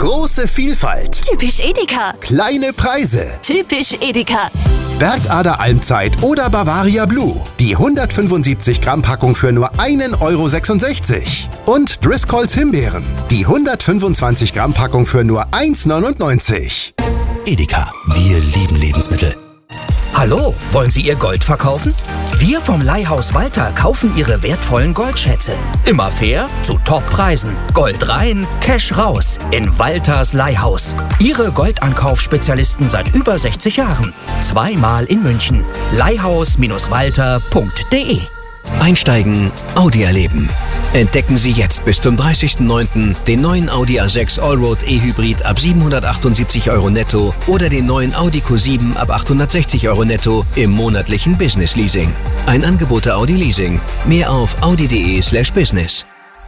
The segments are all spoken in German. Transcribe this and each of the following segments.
Große Vielfalt. Typisch Edeka. Kleine Preise. Typisch Edeka. Bergader Almzeit oder Bavaria Blue. Die 175 Gramm Packung für nur 1,66 €. Und Driscolls Himbeeren. Die 125 Gramm Packung für nur 1,99 €. Edeka, wir lieben Lebensmittel. Hallo, wollen Sie Ihr Gold verkaufen? Wir vom Leihhaus Walter kaufen Ihre wertvollen Goldschätze. Immer fair, zu Toppreisen. Gold rein, Cash raus. In Walters Leihhaus. Ihre Goldankaufspezialisten seit über 60 Jahren. Zweimal in München. Leihhaus-walter.de. Einsteigen, Audi erleben. Entdecken Sie jetzt bis zum 30.09. den neuen Audi A6 Allroad E-Hybrid ab 778 € netto oder den neuen Audi Q7 ab 860 € netto im monatlichen Business Leasing. Ein Angebot der Audi Leasing. Mehr auf audi.de/business.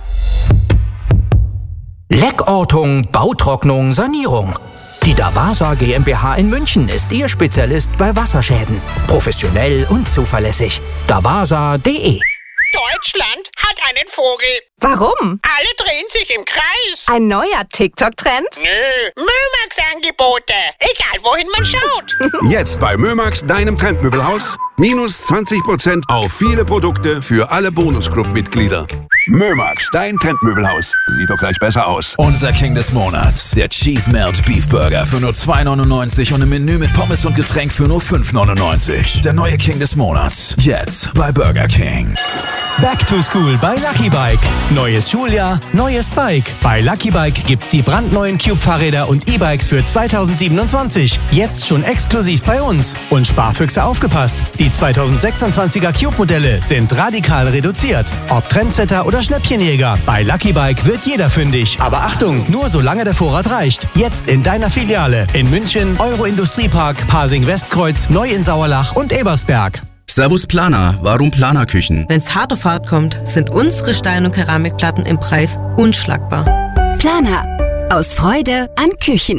Leckortung, Bautrocknung, Sanierung. Die Davasa GmbH in München ist Ihr Spezialist bei Wasserschäden. Professionell und zuverlässig. Davasa.de. Deutschland hat einen Vogel. Warum? Alle drehen sich im Kreis. Ein neuer TikTok-Trend? Nö, Mömax-Angebote. Egal, wohin man schaut. Jetzt bei Mömax, deinem Trendmöbelhaus. Minus 20% auf viele Produkte für alle Bonusclub-Mitglieder. Mömax, dein Trendmöbelhaus. Sieht doch gleich besser aus. Unser King des Monats. Der Cheese Melt Beef Burger für nur 2,99 € und im Menü mit Pommes und Getränk für nur 5,99 €. Der neue King des Monats. Jetzt bei Burger King. Back to School bei Lucky Bike. Neues Schuljahr, neues Bike. Bei Lucky Bike gibt's die brandneuen Cube-Fahrräder und E-Bikes für 2027. Jetzt schon exklusiv bei uns. Und Sparfüchse aufgepasst. Die 2026er Cube-Modelle sind radikal reduziert. Ob Trendsetter oder Schnäppchenjäger. Bei Lucky Bike wird jeder fündig. Aber Achtung, nur solange der Vorrat reicht. Jetzt in deiner Filiale. In München, Euro-Industriepark, Pasing-Westkreuz, Neu in Sauerlach und Ebersberg. Servus Planer, warum Planerküchen? Wenn's hart auf hart kommt, sind unsere Stein- und Keramikplatten im Preis unschlagbar. Planer. Aus Freude an Küchen.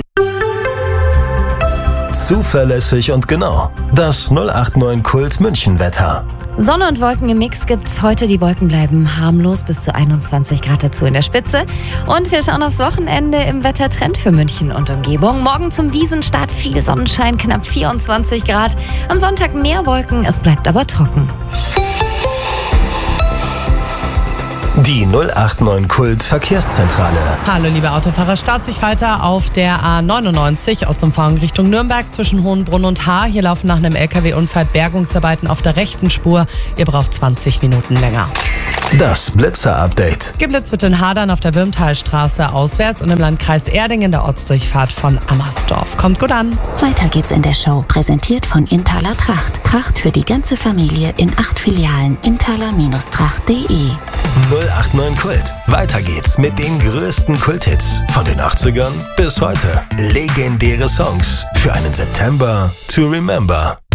Zuverlässig und genau. Das 089 Kult München Wetter. Sonne und Wolken im Mix gibt's heute. Die Wolken bleiben harmlos bis zu 21 Grad dazu in der Spitze. Und wir schauen aufs Wochenende im Wettertrend für München und Umgebung. Morgen zum Wiesenstart viel Sonnenschein, knapp 24 Grad. Am Sonntag mehr Wolken, es bleibt aber trocken. Die 089 Kult Verkehrszentrale. Hallo liebe Autofahrer, start sich weiter auf der A99 Ostumfahrung Richtung Nürnberg zwischen Hohenbrunn und Haar. Hier laufen nach einem LKW-Unfall Bergungsarbeiten auf der rechten Spur. Ihr braucht 20 Minuten länger. Das Blitzer-Update. Geblitzt wird in Hadern auf der Würmtalstraße auswärts und im Landkreis Erding in der Ortsdurchfahrt von Ammersdorf. Kommt gut an. Weiter geht's in der Show. Präsentiert von Intaler Tracht. Tracht für die ganze Familie in 8 Filialen. Intaler-Tracht.de. 089 Kult. Weiter geht's mit den größten Kulthits. Von den 80ern bis heute. Legendäre Songs für einen September to remember.